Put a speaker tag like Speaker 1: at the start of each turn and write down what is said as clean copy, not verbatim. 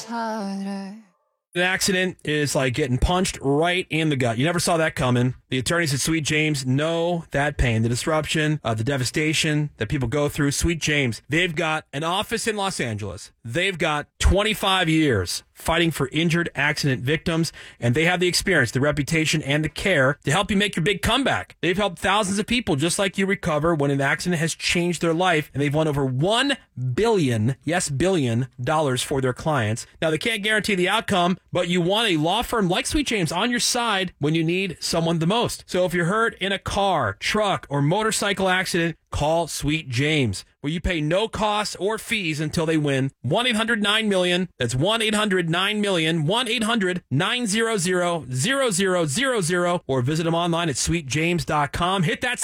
Speaker 1: harder.
Speaker 2: An accident is like getting punched right in the gut. You never saw that coming. The attorneys at Sweet James know that pain, the disruption, the devastation that people go through. Sweet James, they've got an office in Los Angeles. They've got 25 years fighting for injured accident victims, and they have the experience, the reputation, and the care to help you make your big comeback. They've helped thousands of people just like you recover when an accident has changed their life, and they've won over $1 billion, yes, billion dollars for their clients. Now, they can't guarantee the outcome, but you want a law firm like Sweet James on your side when you need someone the most. So if you're hurt in a car, truck, or motorcycle accident, call Sweet James, where you pay no costs or fees until they win. 1-800-9-MILLION. That's 1-800-9-MILLION. 1-800-900-0000. Or visit them online at sweetjames.com. Hit that